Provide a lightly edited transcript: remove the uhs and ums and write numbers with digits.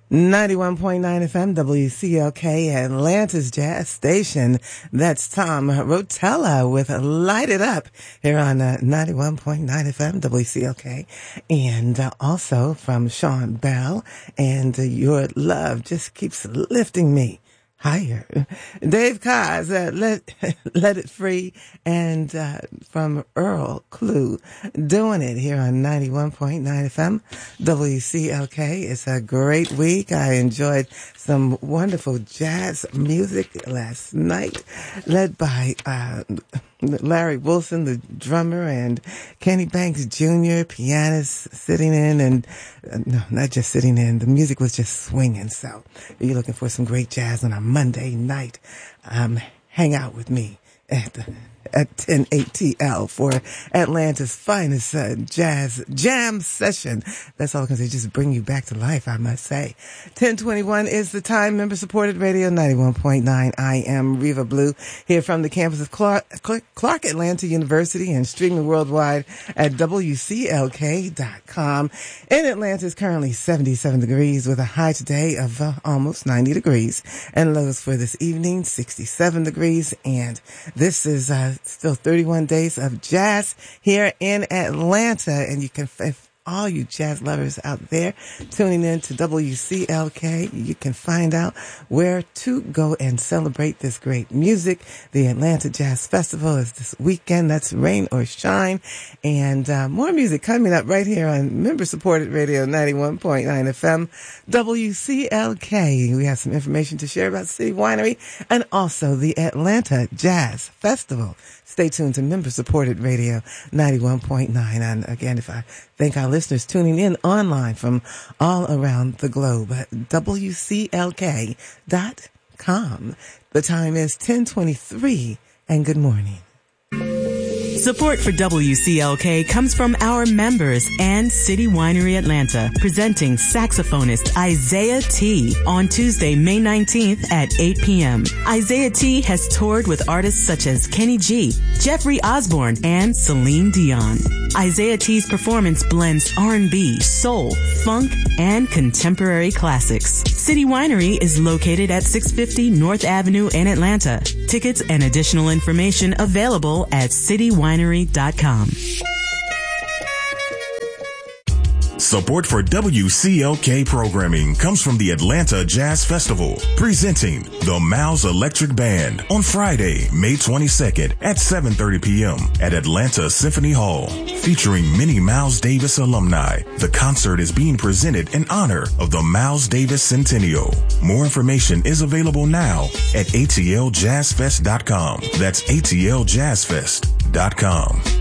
91.9 FM WCLK, Atlanta's Jazz Station. That's Tom Rotella with Light It Up here on 91.9 FM WCLK. And also from Sean Bell, and Your Love Just Keeps Lifting Me Higher. Dave Kaz, Let It Free, and from Earl Clue, Doing It here on 91.9 FM WCLK. It's a great week. I enjoyed some wonderful jazz music last night, led by Larry Wilson, the drummer, and Kenny Banks Jr., pianist, sitting in, and no, not just sitting in. The music was just swinging. So if you're looking for some great jazz on a Monday night, hang out with me at 10 ATL for Atlanta's finest jazz jam session. That's all I can say. Just bring you back to life, I must say. 10:21 is the time. Member-supported radio, 91.9. I am Reva Blue, here from the campus of Clark Atlanta University, and streaming worldwide at WCLK.com. In Atlanta, it's currently 77 degrees with a high today of almost 90 degrees, and lows for this evening, 67 degrees. And this is still 31 days of jazz here in Atlanta, and you can, all you jazz lovers out there tuning in to WCLK, you can find out where to go and celebrate this great music. The Atlanta Jazz Festival is this weekend. That's rain or shine. And more music coming up right here on member-supported radio, 91.9 FM WCLK. We have some information to share about City Winery and also the Atlanta Jazz Festival. Stay tuned to member-supported radio, 91.9. And again, if I thank our listeners tuning in online from all around the globe at WCLK.com. The time is 10:23, and good morning. Support for WCLK comes from our members and City Winery Atlanta, presenting saxophonist Isaiah T. on Tuesday, May 19th at 8 p.m. Isaiah T. has toured with artists such as Kenny G, Jeffrey Osborne, and Celine Dion. Isaiah T.'s performance blends R&B, soul, funk, and contemporary classics. City Winery is located at 650 North Avenue in Atlanta. Tickets and additional information available at citywinery.com. Support for WCLK programming comes from the Atlanta Jazz Festival, presenting the Miles Electric Band on Friday, May 22nd at 7:30 p.m. at Atlanta Symphony Hall. Featuring many Miles Davis alumni, the concert is being presented in honor of the Miles Davis Centennial. More information is available now at atljazzfest.com. That's atljazzfest.com.